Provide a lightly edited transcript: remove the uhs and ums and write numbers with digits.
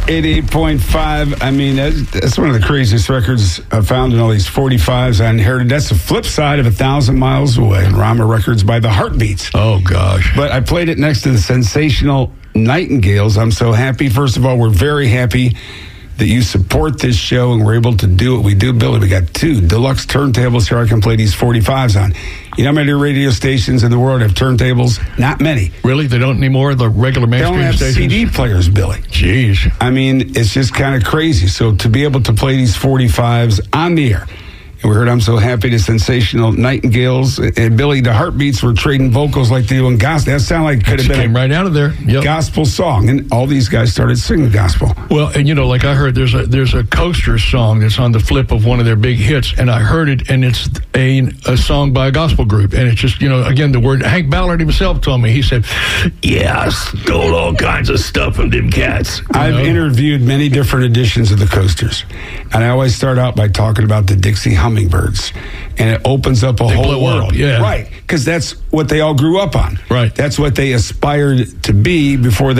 88.5. I mean, that's one of the craziest records I've found in all these 45s I inherited. That's the flip side of 1,000 Miles Away and Rama Records by the Heartbeats. Oh, gosh. But I played it next to the sensational Nightingales. I'm so happy. First of all, we're very happy that you support this show and we're able to do what we do. Billy, we got 2 deluxe turntables here I can play these 45s on. You know how many radio stations in the world have turntables? Not many. Really? They don't anymore? The regular mainstream stations? They don't have CD players, Billy. Jeez. I mean, it's just kind of crazy. So to be able to play these 45s on the air, and we heard I'm So Happy, the sensational Nightingales, and Billy, the Heartbeats were trading vocals like they do in gospel. That sounded like could have been came right out of there. Yep. Gospel song, and all these guys started singing gospel. Well, and like I heard, there's a Coasters song that's on the flip of one of their big hits, and I heard it, and it's a song by a gospel group, and it's just again the word. Hank Ballard himself told me, he said, "Yeah, I stole all kinds of stuff from them cats." I've interviewed many different editions of the Coasters, and I always start out by talking about the Dixie Hummingbirds, and it opens up a whole world. Yeah, right, because that's what they all grew up on. Right, that's what they aspired to be before they